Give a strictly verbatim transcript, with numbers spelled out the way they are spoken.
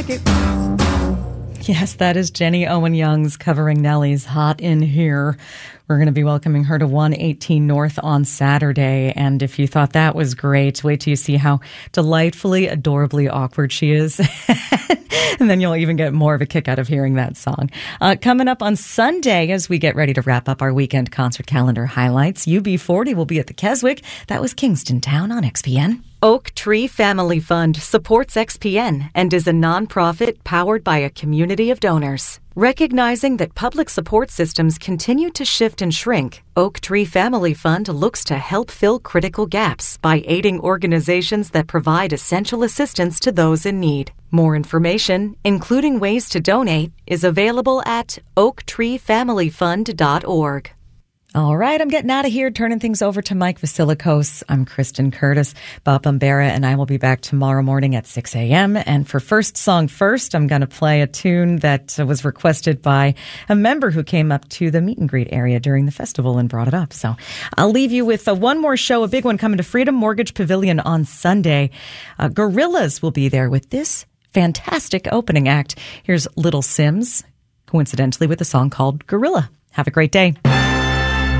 like it. Yes, that is Jenny Owen Youngs covering Nelly's Hot in Here. We're going to be welcoming her to one eighteen North on Saturday. And if you thought that was great, wait till you see how delightfully, adorably awkward she is. And then you'll even get more of a kick out of hearing that song. Uh, coming up on Sunday, as we get ready to wrap up our weekend concert calendar highlights, U B forty will be at the Keswick. That was Kingston Town on X P N. Oak Tree Family Fund supports X P N and is a nonprofit powered by a community of donors. Recognizing that public support systems continue to shift and shrink, Oak Tree Family Fund looks to help fill critical gaps by aiding organizations that provide essential assistance to those in need. More information, including ways to donate, is available at oak tree family fund dot org. All right, I'm getting out of here, turning things over to Mike Vasilikos. I'm Kristen Curtis. Bob Bombera and I will be back tomorrow morning at six a.m. And for First Song First, I'm going to play a tune that was requested by a member who came up to the meet and greet area during the festival and brought it up. So I'll leave you with uh, one more show, a big one coming to Freedom Mortgage Pavilion on Sunday. Uh, Gorillaz will be there with this fantastic opening act. Here's Little Sims, coincidentally with a song called Gorilla. Have a great day.